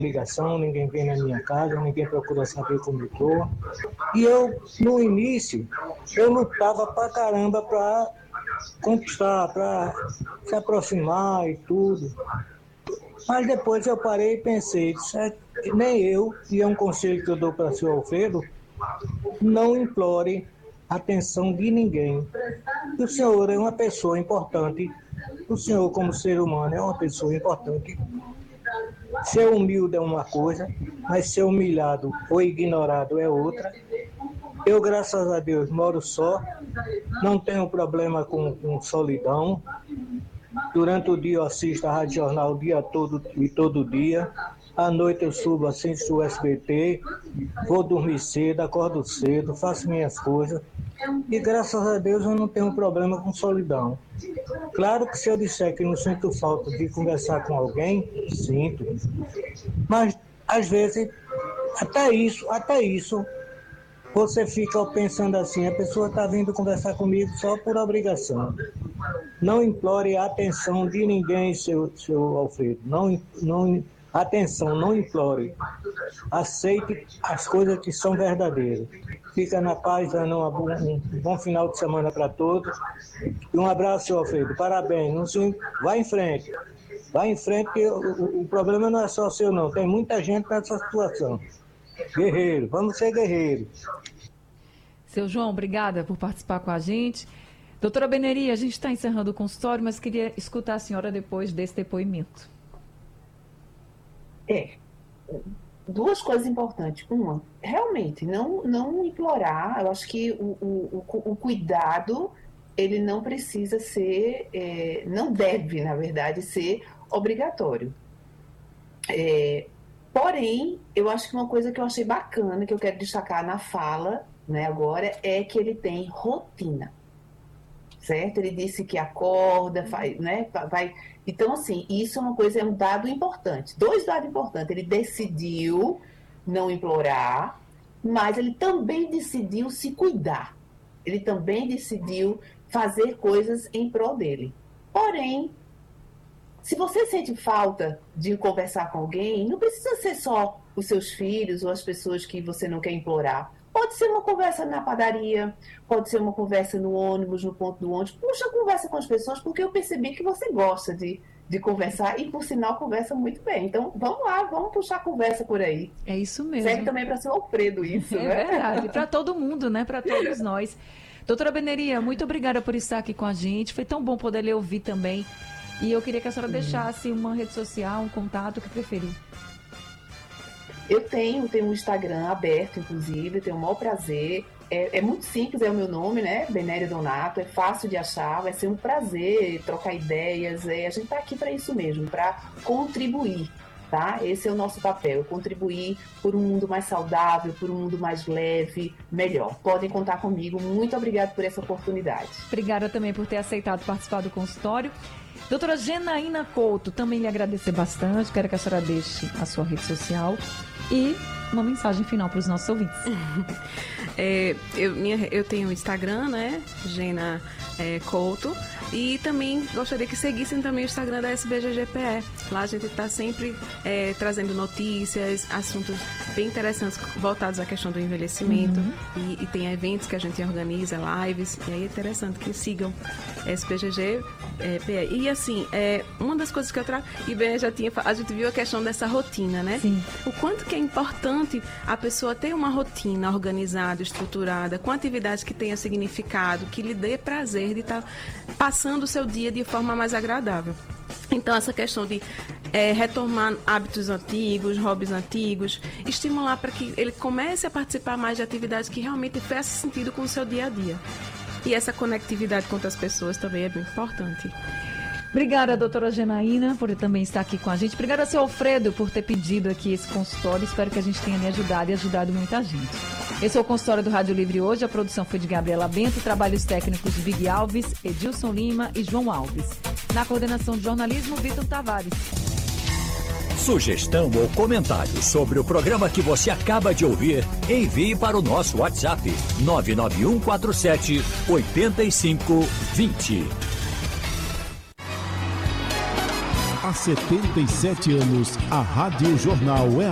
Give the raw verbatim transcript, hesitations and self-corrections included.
ligação, ninguém vem na minha casa, ninguém procura saber como eu estou. E eu, no início, eu lutava pra caramba pra conquistar, pra se aproximar e tudo. Mas depois eu parei e pensei, nem eu, e é um conselho que eu dou para o senhor Alfredo, não implore a atenção de ninguém. O senhor é uma pessoa importante, o senhor como ser humano é uma pessoa importante. Ser humilde é uma coisa, mas ser humilhado ou ignorado é outra. Eu, graças a Deus, moro só, não tenho problema com, com solidão. Durante o dia eu assisto a Rádio Jornal o dia todo e todo dia. À noite eu subo, assisto o S B T, vou dormir cedo, acordo cedo, faço minhas coisas. E graças a Deus eu não tenho problema com solidão. Claro que se eu disser que não sinto falta de conversar com alguém, sinto. Mas às vezes, até isso, até isso, você fica pensando assim, a pessoa está vindo conversar comigo só por obrigação. Não implore a atenção de ninguém, seu, seu Alfredo. Não, não, atenção, não implore. Aceite as coisas que são verdadeiras. Fica na paz, dando um bom final de semana para todos. E um abraço, seu Alfredo. Parabéns. Não se... Vai em frente. Vai em frente, que o, o, o problema não é só seu, não. Tem muita gente nessa situação. Guerreiro, vamos ser guerreiros. Seu João, obrigada por participar com a gente. Doutora Beneri, a gente está encerrando o consultório, mas queria escutar a senhora depois desse depoimento. É, duas coisas importantes. Uma, realmente, não, não implorar, eu acho que o, o, o, o cuidado, ele não precisa ser, é, não deve, na verdade, ser obrigatório. É, porém, eu acho que uma coisa que eu achei bacana, que eu quero destacar na fala, né, agora, é que ele tem rotina. Certo? Ele disse que acorda, faz, né, vai... Então, assim, isso é uma coisa, é um dado importante. Dois dados importantes. Ele decidiu não implorar, mas ele também decidiu se cuidar. Ele também decidiu fazer coisas em prol dele. Porém, se você sente falta de conversar com alguém, não precisa ser só os seus filhos ou as pessoas que você não quer implorar. Pode ser uma conversa na padaria, pode ser uma conversa no ônibus, no ponto do ônibus. Puxa, conversa com as pessoas, porque eu percebi que você gosta de, de conversar e, por sinal, conversa muito bem. Então, vamos lá, vamos puxar a conversa por aí. É isso mesmo. Serve também para ser Alfredo isso, é né? É verdade, para todo mundo, né? Para todos nós. Doutora Beneria, muito obrigada por estar aqui com a gente. Foi tão bom poder lhe ouvir também. E eu queria que a senhora deixasse uma rede social, um contato que preferir. Eu tenho, tenho um Instagram aberto, inclusive, tenho o maior prazer. É, é muito simples, é o meu nome, né? Benéria Donato, é fácil de achar, vai ser um prazer trocar ideias. É, a gente está aqui para isso mesmo, para contribuir, tá? Esse é o nosso papel, contribuir por um mundo mais saudável, por um mundo mais leve, melhor. Podem contar comigo. Muito obrigada por essa oportunidade. Obrigada também por ter aceitado participar do consultório. Doutora Genaína Couto, também lhe agradecer bastante. Quero que a senhora deixe a sua rede social e uma mensagem final para os nossos ouvintes. é, eu, minha, eu tenho o Instagram, né? Gena é, Couto. E também gostaria que seguissem também o Instagram da S B G G P E. Lá a gente está sempre é, trazendo notícias, assuntos bem interessantes voltados à questão do envelhecimento. Uhum. E, e tem eventos que a gente organiza, lives. E aí é interessante que sigam S B G G P E. E assim, é, uma das coisas que eu trago... E bem, já tinha, a gente viu a questão dessa rotina, né? Sim. O quanto que é importante a pessoa ter uma rotina organizada, estruturada, com atividades que tenha significado, que lhe dê prazer de estar passando passando o seu dia de forma mais agradável. Então, essa questão de é, retomar hábitos antigos, hobbies antigos, estimular para que ele comece a participar mais de atividades que realmente façam sentido com o seu dia a dia. E essa conectividade com outras pessoas também é bem importante. Obrigada, doutora Genaína, por também estar aqui com a gente. Obrigada, seu Alfredo, por ter pedido aqui esse consultório. Espero que a gente tenha lhe ajudado e ajudado muita gente. Esse é o consultório do Rádio Livre hoje. A produção foi de Gabriela Bento, trabalhos técnicos de Vig Alves, Edilson Lima e João Alves. Na coordenação de jornalismo, Vitor Tavares. Sugestão ou comentário sobre o programa que você acaba de ouvir, envie para o nosso WhatsApp nove nove um quatro sete oito cinco dois zero. A setenta e sete anos, a Rádio Jornal é